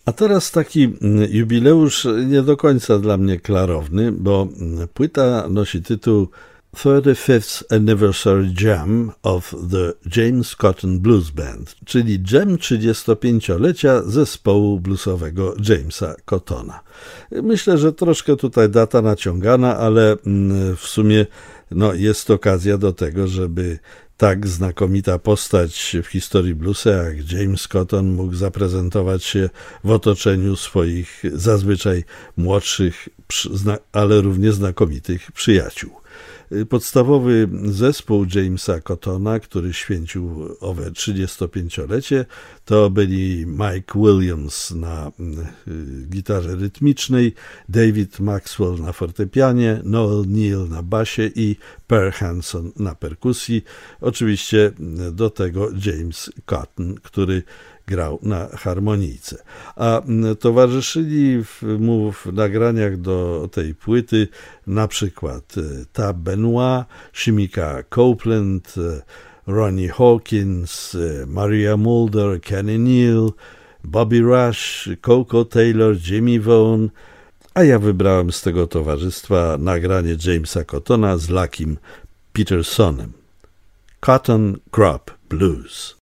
A teraz taki jubileusz nie do końca dla mnie klarowny, bo płyta nosi tytuł 35th Anniversary Jam of the James Cotton Blues Band, czyli jam 35-lecia zespołu bluesowego Jamesa Cottona. Myślę, że troszkę tutaj data naciągana, ale w sumie jest okazja do tego, żeby tak znakomita postać w historii bluesa jak James Cotton mógł zaprezentować się w otoczeniu swoich zazwyczaj młodszych, ale równie znakomitych przyjaciół. Podstawowy zespół Jamesa Cottona, który święcił owe 35-lecie, to byli Mike Williams na gitarze rytmicznej, David Maxwell na fortepianie, Noel Neal na basie i Per Hanson na perkusji. Oczywiście do tego James Cotton, który grał na harmonijce. A towarzyszyli mu w nagraniach do tej płyty na przykład Tab Benoit, Shimika Copeland, Ronnie Hawkins, Maria Mulder, Kenny Neal, Bobby Rush, Coco Taylor, Jimmy Vaughan, a ja wybrałem z tego towarzystwa nagranie Jamesa Cottona z Luckiem Petersonem. Cotton Crop Blues.